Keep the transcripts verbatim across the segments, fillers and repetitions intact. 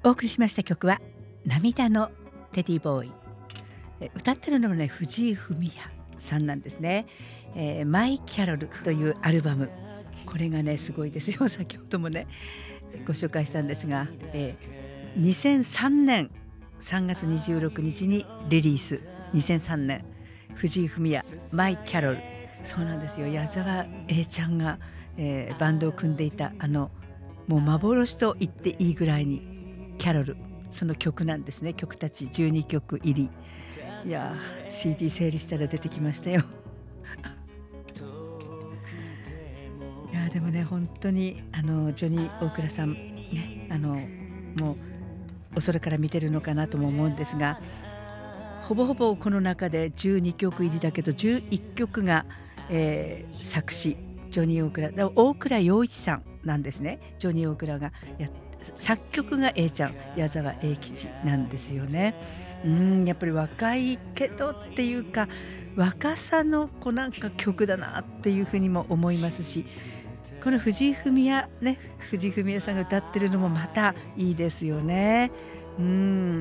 お送りしました曲は涙のテディボーイ。え歌ってるのもね藤井フミヤさんなんですね。えーマイキャロルというアルバム、これがねすごいですよ。先ほどもねご紹介したんですが、えーにせんさんねんさんがつにじゅうろくにちにリリース。にせんさんねん藤井フミヤマイキャロル。そうなんですよ。矢沢永ちゃんが、えーバンドを組んでいたあのもう幻と言っていいぐらいにキャロル、その曲なんですね。曲たちじゅうにきょく入り。いやー シーディー 整理したら出てきましたよ。いやーでもね本当にあのジョニー大倉さんね、あのもうお空から見てるのかなとも思うんですが、ほぼほぼこの中でじゅうにきょく入りだけどじゅういっきょくが、えー作詞ジョニー大倉だ大倉洋一さんなんですね。ジョニー大倉がやっ作曲が A ちゃん矢沢永吉なんですよね。うんやっぱり若いけどっていうか若さのこうなんか曲だなっていうふうにも思いますし、この藤井フミヤね、藤井フミヤさんが歌ってるのもまたいいですよね。うん、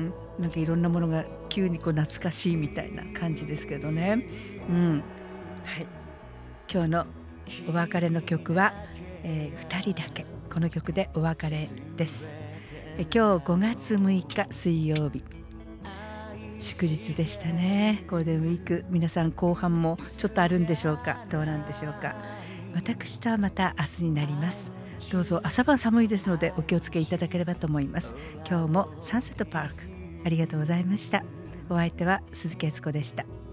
なんかいろんなものが急にこう懐かしいみたいな感じですけどね。うん、はい。今日のお別れの曲は、えー、ふたりだけ。この曲でお別れです。え今日ごがつむいか水曜日、祝日でしたね。ゴールデンウィーク、皆さん後半もちょっとあるんでしょうか。どうなんでしょうか。私とはまた明日になります。どうぞ朝晩寒いですのでお気をつけいただければと思います。今日もサンセットパークありがとうございました。お相手は鈴木悦子でした。